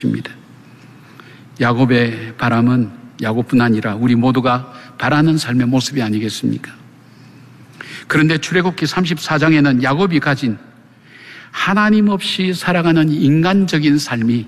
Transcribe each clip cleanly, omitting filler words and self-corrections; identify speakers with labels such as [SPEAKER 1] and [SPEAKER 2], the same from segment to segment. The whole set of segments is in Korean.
[SPEAKER 1] 입니다. 야곱의 바람은 야곱뿐 아니라 우리 모두가 바라는 삶의 모습이 아니겠습니까? 그런데 출애굽기 34장에는 야곱이 가진 하나님 없이 살아가는 인간적인 삶이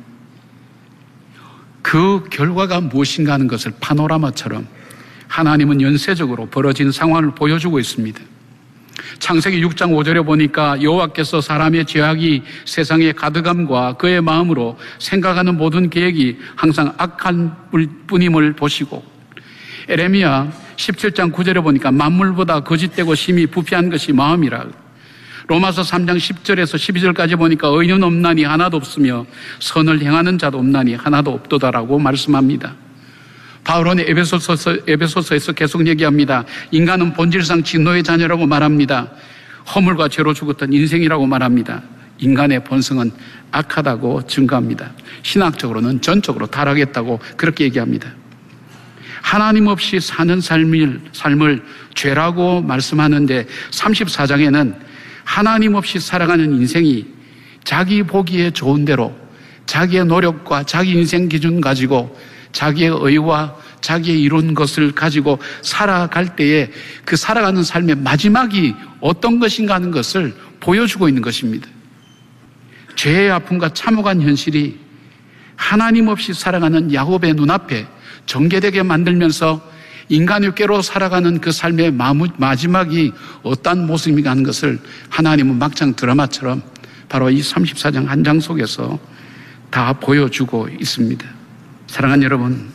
[SPEAKER 1] 그 결과가 무엇인가 하는 것을 파노라마처럼 하나님은 연쇄적으로 벌어진 상황을 보여주고 있습니다. 창세기 6장 5절에 보니까 여호와께서 사람의 죄악이 세상에 가득함과 그의 마음으로 생각하는 모든 계획이 항상 악한 뿐임을 보시고, 에레미야 17장 9절에 보니까 만물보다 거짓되고 심히 부패한 것이 마음이라. 로마서 3장 10절에서 12절까지 보니까 의인은 없나니 하나도 없으며 선을 행하는 자도 없나니 하나도 없도다라고 말씀합니다. 바울은 에베소서에서 계속 얘기합니다. 인간은 본질상 진노의 자녀라고 말합니다. 허물과 죄로 죽었던 인생이라고 말합니다. 인간의 본성은 악하다고 증거합니다. 신학적으로는 전적으로 타락했다고 그렇게 얘기합니다. 하나님 없이 사는 삶을 죄라고 말씀하는데 34장에는 하나님 없이 살아가는 인생이 자기 보기에 좋은 대로 자기의 노력과 자기 인생 기준 가지고 자기의 의와 자기의 이룬 것을 가지고 살아갈 때에 그 살아가는 삶의 마지막이 어떤 것인가 하는 것을 보여주고 있는 것입니다. 죄의 아픔과 참혹한 현실이 하나님 없이 살아가는 야곱의 눈앞에 전개되게 만들면서 인간의 꾀로 살아가는 그 삶의 마지막이 어떤 모습인가 하는 것을 하나님은 막장 드라마처럼 바로 이 34장 한 장 속에서 다 보여주고 있습니다. 사랑하는 여러분,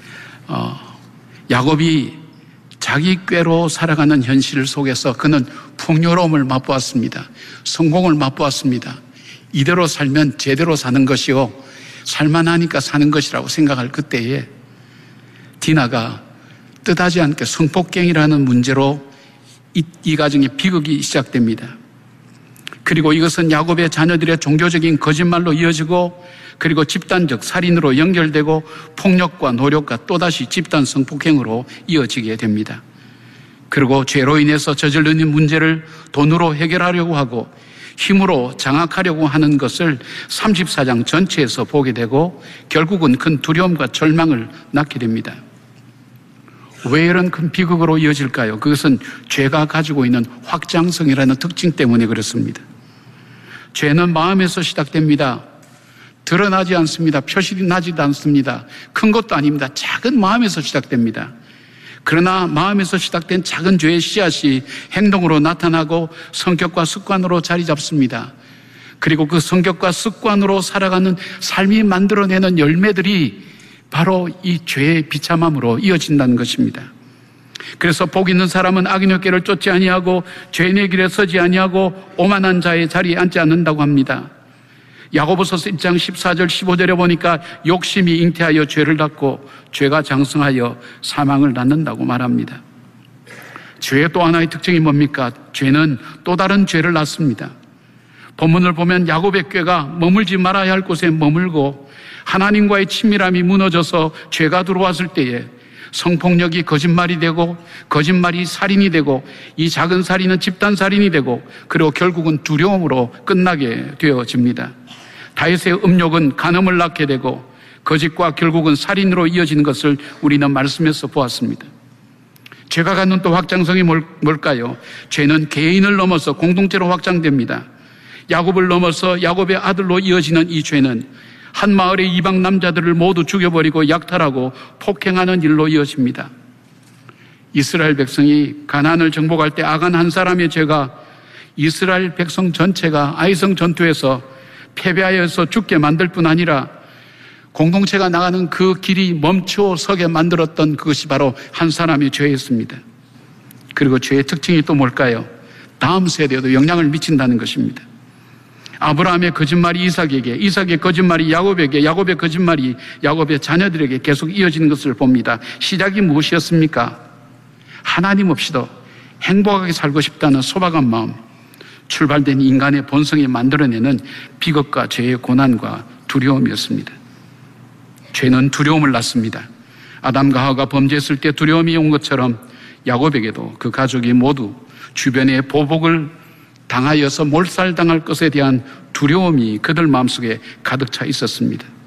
[SPEAKER 1] 야곱이 자기 꾀로 살아가는 현실 속에서 그는 풍요로움을 맛보았습니다. 성공을 맛보았습니다. 이대로 살면 제대로 사는 것이요, 살만하니까 사는 것이라고 생각할 그때에 디나가 뜻하지 않게 성폭행이라는 문제로 이 가정의 비극이 시작됩니다. 그리고 이것은 야곱의 자녀들의 종교적인 거짓말로 이어지고, 그리고 집단적 살인으로 연결되고 폭력과 노력과 또다시 집단 성폭행으로 이어지게 됩니다. 그리고 죄로 인해서 저지르는 문제를 돈으로 해결하려고 하고 힘으로 장악하려고 하는 것을 34장 전체에서 보게 되고 결국은 큰 두려움과 절망을 낳게 됩니다. 왜 이런 큰 비극으로 이어질까요? 그것은 죄가 가지고 있는 확장성이라는 특징 때문에 그렇습니다. 죄는 마음에서 시작됩니다. 드러나지 않습니다. 표시나지도 않습니다. 큰 것도 아닙니다. 작은 마음에서 시작됩니다. 그러나 마음에서 시작된 작은 죄의 씨앗이 행동으로 나타나고 성격과 습관으로 자리 잡습니다. 그리고 그 성격과 습관으로 살아가는 삶이 만들어내는 열매들이 바로 이 죄의 비참함으로 이어진다는 것입니다. 그래서 복 있는 사람은 악인의 꾀를 쫓지 아니하고 죄인의 길에 서지 아니하고 오만한 자의 자리에 앉지 않는다고 합니다. 야고보서 1장 14절 15절에 보니까 욕심이 잉태하여 죄를 낳고 죄가 장성하여 사망을 낳는다고 말합니다. 죄의 또 하나의 특징이 뭡니까? 죄는 또 다른 죄를 낳습니다. 본문을 보면 야곱의 꾀가 머물지 말아야 할 곳에 머물고 하나님과의 친밀함이 무너져서 죄가 들어왔을 때에 성폭력이 거짓말이 되고 거짓말이 살인이 되고 이 작은 살인은 집단 살인이 되고 그리고 결국은 두려움으로 끝나게 되어집니다. 다윗의 음욕은 간음을 낳게 되고 거짓과 결국은 살인으로 이어지는 것을 우리는 말씀에서 보았습니다. 죄가 갖는 또 확장성이 뭘까요? 죄는 개인을 넘어서 공동체로 확장됩니다. 야곱을 넘어서 야곱의 아들로 이어지는 이 죄는 한 마을의 이방 남자들을 모두 죽여버리고 약탈하고 폭행하는 일로 이어집니다. 이스라엘 백성이 가나안을 정복할 때 아간 한 사람의 죄가 이스라엘 백성 전체가 아이성 전투에서 패배하여서 죽게 만들 뿐 아니라 공동체가 나가는 그 길이 멈춰 서게 만들었던 그것이 바로 한 사람의 죄였습니다. 그리고 죄의 특징이 또 뭘까요? 다음 세대에도 영향을 미친다는 것입니다. 아브라함의 거짓말이 이삭에게, 이삭의 거짓말이 야곱에게, 야곱의 거짓말이 야곱의 자녀들에게 계속 이어지는 것을 봅니다. 시작이 무엇이었습니까? 하나님 없이도 행복하게 살고 싶다는 소박한 마음, 출발된 인간의 본성이 만들어내는 비극과 죄의 고난과 두려움이었습니다. 죄는 두려움을 낳습니다. 아담과 하와가 범죄했을 때 두려움이 온 것처럼 야곱에게도 그 가족이 모두 주변의 보복을 당하여서 몰살당할 것에 대한 두려움이 그들 마음속에 가득 차 있었습니다.